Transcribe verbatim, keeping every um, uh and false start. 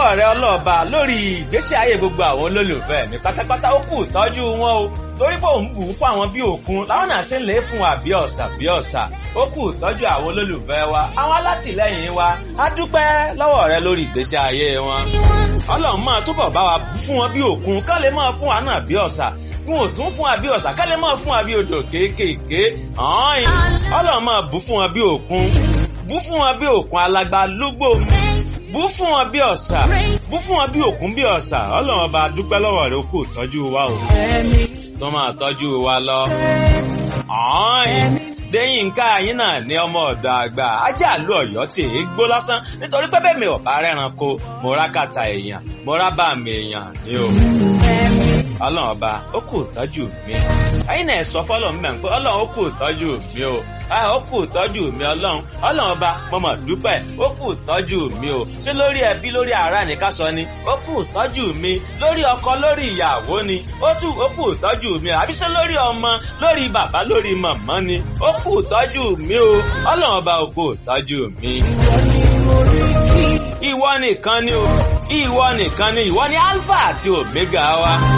lọ́wọ́ rẹ ọlọ́ọ̀ba lórí ìgbésí ayé gbogbo àwọn olólùfẹ́ mi pátápátá. Ó kù tọ́jú wọn o torí pé òun bù ú fún àwọn bí òkun láwọn náà ṣe ń lè fún wa bí ọ̀sà bí ọ̀sà. Ó kù tọ́jú àwọn olólùfẹ́ wa, àwọn alátìlẹ́yìn wa. A dúpẹ́ lọ́wọ́ rẹ lórí ìgbésí ayé wọn. Ọlọ́run máa túbọ̀ bá wa bù fún wọn bí òkun ká lè máa fún wa náà bí ọ̀sà. Wọn ò tún fún wa bí ọ̀sà ká lè máa fún wa bí odò kéékèèké. Ọlọ́run máa bù fún wọn bí òkun, bù fún wọn bí òkun alágbá lúgbò, bù fún wọn bí ọ̀sà, bù fún wọn bí òkun bí ọ̀sà. Ọlọ́run ọba dúpẹ́ lọ́wọ́ rẹ, ó kù tọ́jú wa o, tó máa tọ́jú wa lọ. Déyìnká yín náà ní ọmọ ọ̀dọ̀ àgbà ajá àlú Ọ̀yọ́ tí èé gbó lásán nítorí pé bẹ́ẹ̀ mi ò bá rẹ́ranko mo rá kàtà èèyàn mo rá bá mi èèyàn ní o. Ọlọ́run ọba ó kù tọ́jú mi. Ẹ̀yin náà sọ fọ́lọ́run mẹ́rin pé Ọlọ́run ó kù tọ́jú mi o. Ó kù tọ́jú mi Ọlọ́run. Ọlọ́run ọba mo mà dúpẹ́ ó kù tọ́jú mi o. Ṣé lórí ẹbí lórí ará ni ká sọ ni? Ó kù tọ́jú mi. Lórí ọkọ lórí ìyàwó ni? Ó tù ó kù tọ́jú mi o. Àbí ṣé lórí ọmọ lórí bàbá lórí màmá ni? Ó kù tọ́jú mi o. Ọlọ́run ọba ó kù tọ́jú mi. Ìwọ nìkan ni o. Ìwọ nìkan ni ìwọ ni Alpha àti Omega wa.